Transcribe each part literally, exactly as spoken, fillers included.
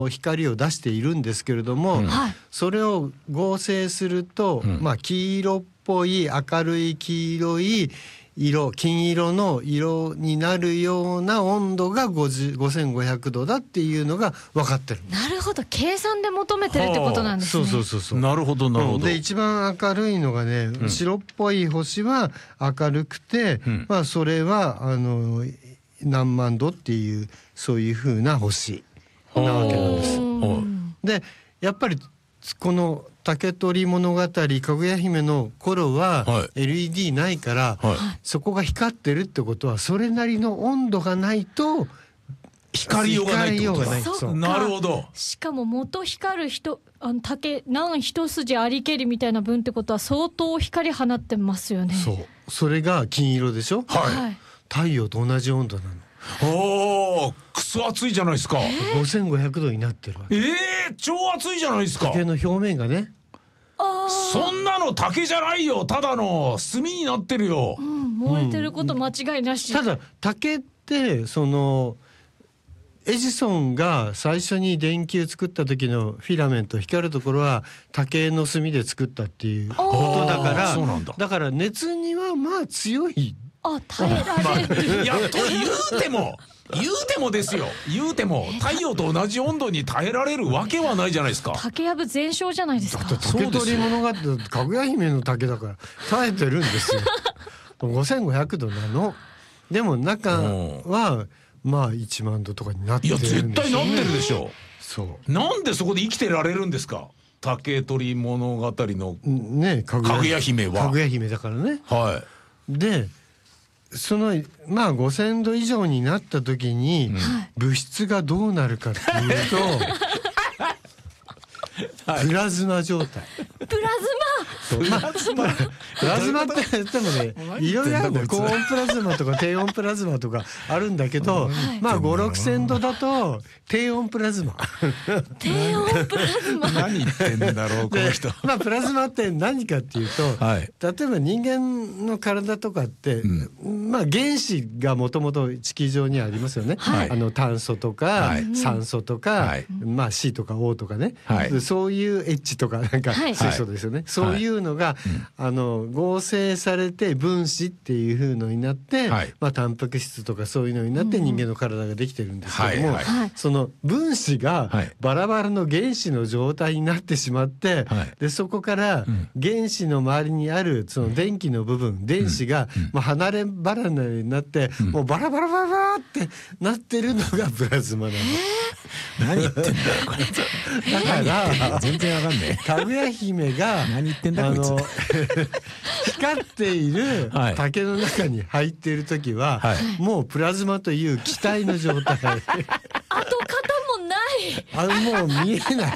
光を出しているんですけれども、 うん、 それを合成すると、うんまあ、黄色っぽい明るい黄色い色金色の色になるような温度がごせんごひゃくどだっていうのが分かってる。 なるほど、計算で求めてるってことなんですね。 そうそうそうそう。 なるほどなるほど。 で一番明るいのがね、うん、白っぽい星は明るくて、うん、まあそれはあの何万度っていうそういう風な星なわけなんです。でやっぱりこの竹取物語かぐや姫の頃は エルイーディー ないから、はい、そこが光ってるってことはそれなりの温度がないと光りようがないってことだ。 そうなるほど。 しかも元光る人あの竹何一筋ありけりみたいな分ってことは相当光放ってますよね。 そうそれが金色でしょ、 はい、 太陽と同じ温度なの。 おークソ暑いじゃないですか。 ごせんごひゃくどになってるわけ。 えー、超暑いじゃないですか。 竹の表面がね。 あそんなの竹じゃないよ、ただの炭になってるよ、 うん、燃えてること間違いなし、 うん、ただ竹ってそのエジソンが最初に電球作った時のフィラメント光るところは竹の炭で作ったっていうことだから、 そうなんだ。 だから熱にはまあ強い。 あ、耐えられる、 まあ、いやと言うても言うてもですよ言うても太陽と同じ温度に耐えられるわけはないじゃないですか。 竹やぶ全焼じゃないですか。 だって竹取物語かぐや姫の竹だから耐えてるんですよごせんごひゃくどなの。でも中はまあいちまんどとかになってるんですよね。 いや絶対なってるでしょ。 そうなんでそこで生きてられるんですか、竹取物語のねかぐや姫は。 かぐや姫だからね。 はい。 でそのまあごせんど以上になった時に、うん、物質がどうなるかっていうと、はい、プラズマ状態。 プラズマ、 まあ、プラズマって言ってもねいろいろあるんだよ。高温プラズマとか低温プラズマとかあるんだけど、まあごろくせんどだと低温プラズマ低温プラズマ何言ってんだろうこの人。 まあプラズマって何かっていうと、はい、例えば人間の体とかって、うん、まあ原子がもともと地球上にありますよね、はい、あの炭素とか、はい、酸素とか、はい、まあ C とか O とかね、はい、そういう H とかなんか水素ですよね、はい、そういうのが、はい、あの合成されて分子っていう風のになって、はい、まあタンパク質とかそういうのになって人間の体ができてるんですけども、はいはい、その分子がバラバラの原子の状態になってしまって、はい、でそこから原子の周りにあるその電気の部分、電子がまあ離れ離れになって、うん、もうバラバラバラバラってなってるのがプラズマなの。 えー、何言ってんだよこれ。 だから全然わかんない。 かぐや姫が何言ってんだこいつ。 光っている竹の中に入っている時は、はい、もうプラズマという気体の状態。 跡形もない。 あのもう見えない。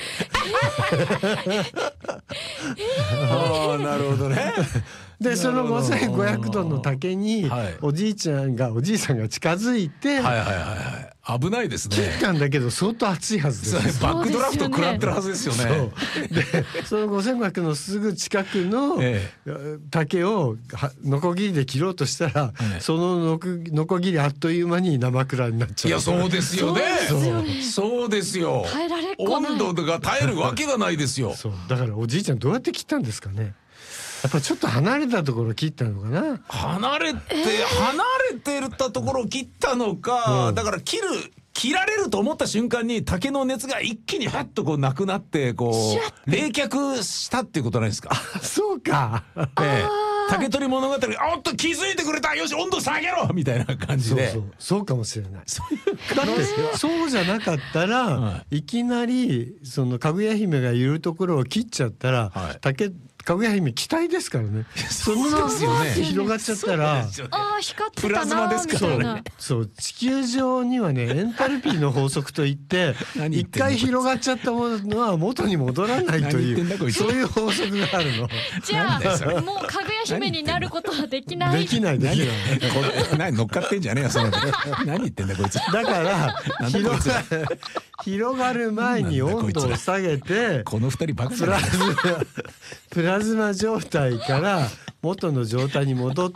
ああなるほどね。 でそのごせんごひゃくどの竹におじいちゃんがおじいさんが近づいて、 はいはいはいはい、危ないですね。 切ったんだけど相当熱いはずです。 バックドラフト食らってるはずですよね。 そうでそのごせんごひゃくのすぐ近くの竹をノコギリで切ろうとしたら、ええ、そのノコ、ノコギリあっという間に生蔵になっちゃう。 いやそうですよね。そうですよ。 耐えられっこない。 温度が耐えるわけがないですよ。 そうだからおじいちゃんどうやって切ったんですかね。やっぱちょっと離れたところを切ったのかな。 離れて、えー、離れてるたところを切ったのか、うん、だから切る切られると思った瞬間に竹の熱が一気にハッとこうなくなってこう冷却したっていうことないですか。 あそうか、 ええ、竹取物語、おっと気づいてくれた、よし温度下げろみたいな感じで。 そうそうそうかもしれない。そういうだってそうじゃなかったら、はい、いきなりそのかぐや姫がいるところを切っちゃったら、はい、竹かぐや姫気体ですからね。そのまま広がっちゃったら、 ああ光ってたなプラズマですからね。 そう地球上にはねエンタルピーの法則といって一回広がっちゃったものは元に戻らないというそういう法則があるの。 じゃあもうかぐや姫になることはできない。 できないできない。 何乗っかってんじゃねえよその。何言ってんだこいつ。 だから広が広がる前に温度を下げてこの二人バカじゃない。プラ稲妻状態から元の状態に戻って、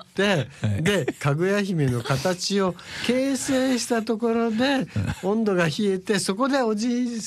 はい、でかぐや姫の形を形成したところで温度が冷えて、そこでおじい